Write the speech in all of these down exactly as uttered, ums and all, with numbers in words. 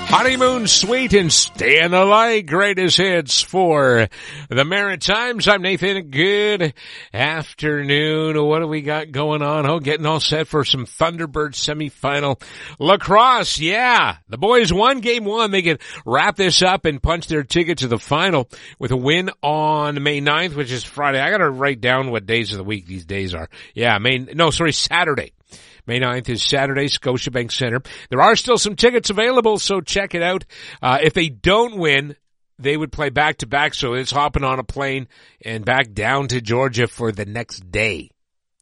Honeymoon Suite and Stay in the Light. Greatest hits for the Maritimes. I'm Nathan. Good afternoon. What do we got going on? Oh, getting all set for some Thunderbird semifinal lacrosse. Yeah, the boys won game one. They can wrap this up and punch their ticket to the final with a win on May ninth, which is Friday. I got to write down what days of the week these days are. Yeah, May, no, sorry, Saturday. May ninth is Saturday, Scotiabank Center. There are still some tickets available, so check it out. Uh, if they don't win, they would play back-to-back, so it's hopping on a plane and back down to Georgia for the next day.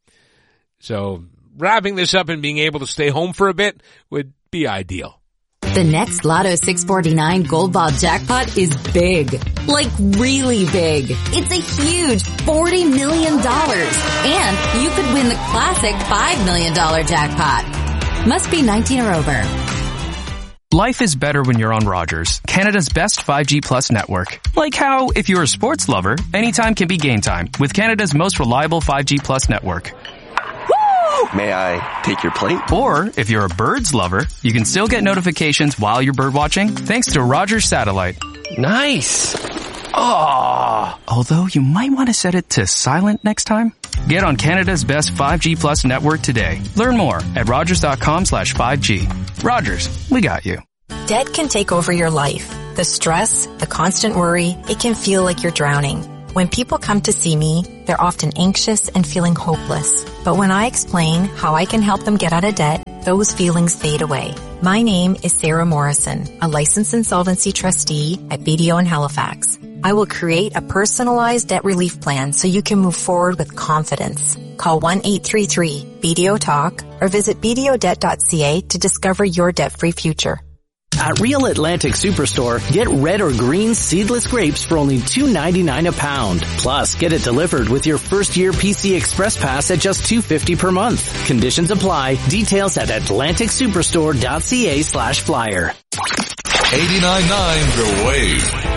So wrapping this up and being able to stay home for a bit would be ideal. The next Lotto six forty-nine Gold Ball jackpot is big. Like really big. It's a huge forty million dollars. And you could win the classic five million dollars jackpot. Must be nineteen or over. Life is better when you're on Rogers, Canada's best five G Plus network. Like how, if you're a sports lover, anytime can be game time with Canada's most reliable five G Plus network. May I take your plate? Or, if you're a birds lover, you can still get notifications while you're bird watching thanks to Rogers Satellite. Nice. Oh. Although you might want to set it to silent next time. Get on Canada's best five G Plus network today. Learn more at rogers.com slash 5G. Rogers, we got you. Debt can take over your life. The stress, the constant worry, it can feel like you're drowning. When people come to see me, they're often anxious and feeling hopeless. But when I explain how I can help them get out of debt, those feelings fade away. My name is Sarah Morrison, a licensed insolvency trustee at B D O in Halifax. I will create a personalized debt relief plan so you can move forward with confidence. Call one eight three three B D O talk or visit b d o debt dot c a to discover your debt-free future. At Real Atlantic Superstore, get red or green seedless grapes for only two ninety-nine a pound. Plus, get it delivered with your first year P C Express Pass at just two fifty per month. Conditions apply. Details at atlantic superstore dot c a slash flyer. eighty-nine point nine The Wave.